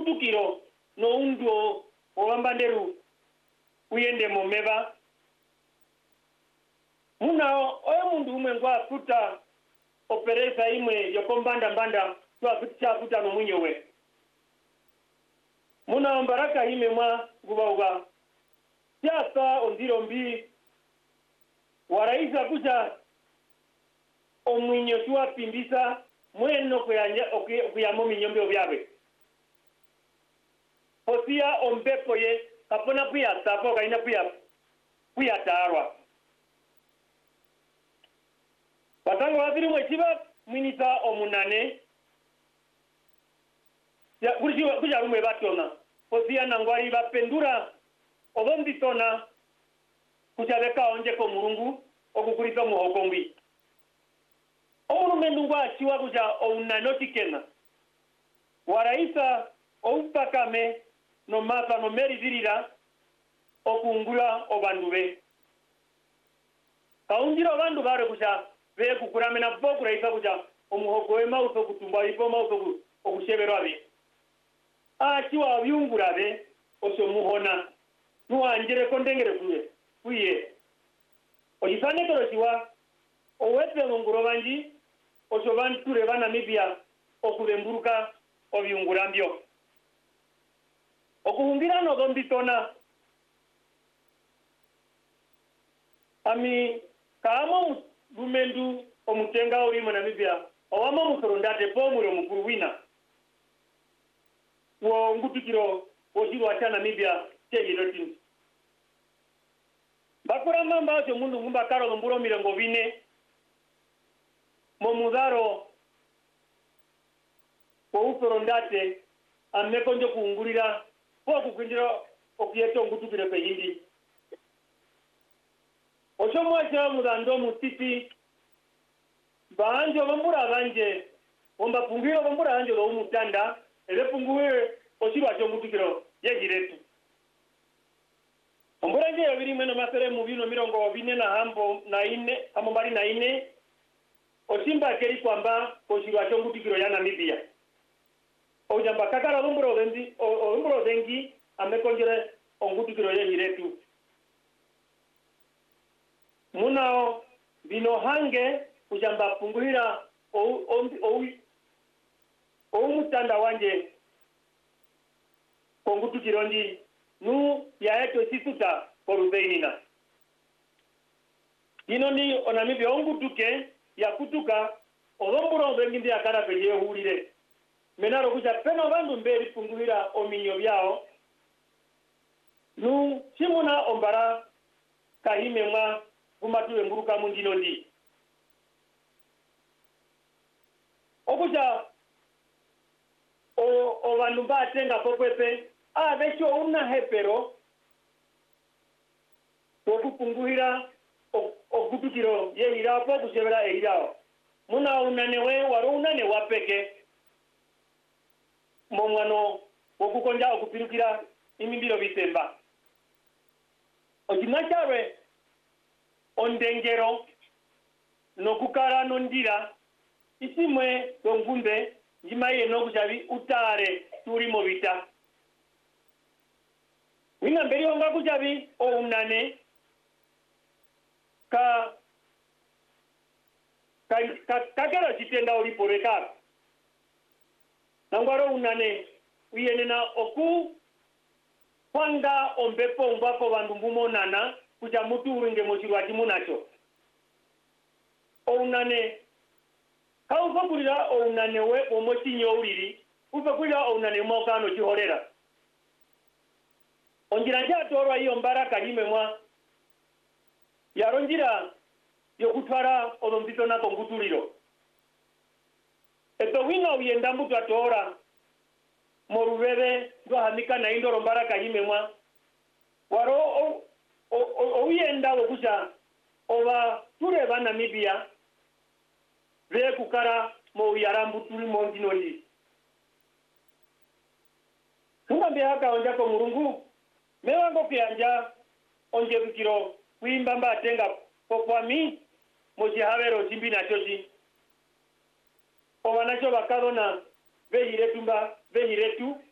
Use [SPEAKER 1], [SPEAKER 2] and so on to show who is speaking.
[SPEAKER 1] ongutukiro no undo owambanderu uyende momeba munao oyo mundu umwe ngwa futa operesa imwe yokombanda twafuta no munyowe munao mbaraka ime mwa guba siasa ondiro mbi waraisa kuja omwinyo tuwa pimbisa mweno kuyamo minyombe obyabe posia ombepo ye kapona kuya sapo kaina kuya tarwa Watango waziri mwechiba minita omunane ya kuja rumwe batona posia nangwari bapendura obombitona kuchabeka onje ko murungu okukurita muhokongwi omurume ndungwa achiwa kuja ounanotikena waraisa oupakame no mapa no merivirira okungula obandube kaunjira abandu bare kuja be kukuramena boku raisa kuja omuhogo emauso kutumba ipo mauso okushebero abi achiwa byungura be osho muhona nuanjire kondengere kuye ojifane korochiwa owete ngunguro banji osho banture bana Namibia okulemburuka obyungurambyo okuhungira no gombitona ami kamo bumendu omutenga uri mu Namibia owama musorondate pomuro mukuru wina wo ngutukiro wojiro acha Namibia cheyirotin bakura mamba cyo mundu ngumba karo mburo mirengo bine mo mudaro wo usorondate amekonjo kuungurira po kukwindira okieto ngutukire pe hindi Osomwacha mudando mutiti banjo bambura banje omba pungiro bambura banje lo mutanda ele punguwe osirwa cyo ngutukiro yegiretu ombura nje yabiri meno masere mubino mirongo bine na hambo na ine amobari na ine osimba keri kwamba osirwa cyo ngutukiro ya Namibia ojamba kakara bomburo dengi amekonjere ongutukiro yegiretu munao bino hange kujamba punguhira o mutanda wanje kongutu kirondi nu yaeto sisuta porubeinina bino ni onamibia ongutuke ya kutuka olomburo bengindi akara peye hulire menaro kuja peno bandu mberi punguhira ominyo byao nu simuna ombara kahime mwa kumatuwe mburuka mundino ndi okuja o bandu batenga kokwepe becho una hepero okupunguhira okutukiro yehira po kushebera ehirao muna unanewe waro unane wapeke momwano okukonja okupirukira imimbiro bitemba ojimachare ondengero nokukara nondira isimwe tongumbe jimaye nokujabi utare turi movita winga mberi onga kujabi o unane kakero chitenda uliporeka nangwaro unane uyenena oku kwanga ombepo mbako bandu mbumonana kuja mutu uringe mochirwa chimunacho ounane kaufakulira ounane we omochinyo uliri ufakulira ounane mokano chihorera onjira njatorwa iyo mbaraka lime mwa yaronjira yokutwara olombito nako ngutuliro eto winga uyenda mbutu atora morubebe ndohamika na indoro mbaraka lime mwa waro oyenda wokuja oba ture ba Namibia be kukara mo yarambu tuli mo ndinoli kungambe haka onja ko murungu mewango kyanja onje bikiro kuimbamba atenga pokwami mo jihavero jimbina choji obanacho bakadona behiretumba behiretu